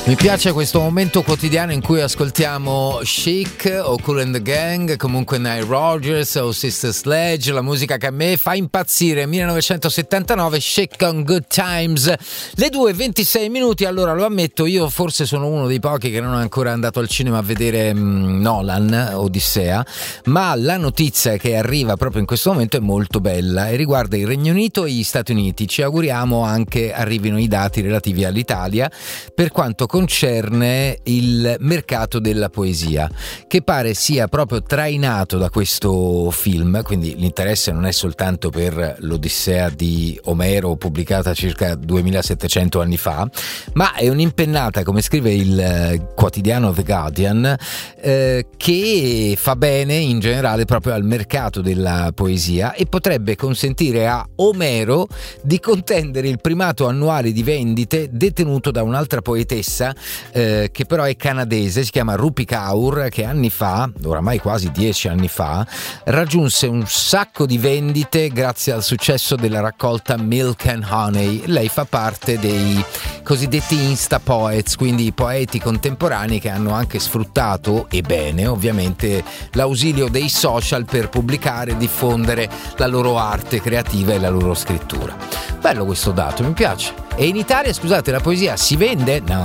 Mi piace questo momento quotidiano in cui ascoltiamo Chic o Kool and the Gang, comunque Nile Rodgers o Sister Sledge, la musica che a me fa impazzire. 1979, Chic on Good Times, le 2:26. Allora, lo ammetto, io forse sono uno dei pochi che non è ancora andato al cinema a vedere Nolan, Odissea, ma la notizia che arriva proprio in questo momento è molto bella e riguarda il Regno Unito e gli Stati Uniti. Ci auguriamo anche arrivino i dati relativi all'Italia per quanto concerne il mercato della poesia, che pare sia proprio trainato da questo film. Quindi l'interesse non è soltanto per l'Odissea di Omero, pubblicata circa 2700 anni fa, ma è un'impennata, come scrive il quotidiano The Guardian, che fa bene in generale proprio al mercato della poesia e potrebbe consentire a Omero di contendere il primato annuale di vendite detenuto da un'altra poetessa che però è canadese, si chiama Rupi Kaur, che anni fa, oramai quasi 10 anni fa, raggiunse un sacco di vendite grazie al successo della raccolta Milk and Honey. Lei fa parte dei cosiddetti Insta Poets, quindi i poeti contemporanei che hanno anche sfruttato, e bene ovviamente, l'ausilio dei social per pubblicare e diffondere la loro arte creativa e la loro scrittura. Bello questo dato, mi piace. E in Italia, scusate, la poesia si vende? No,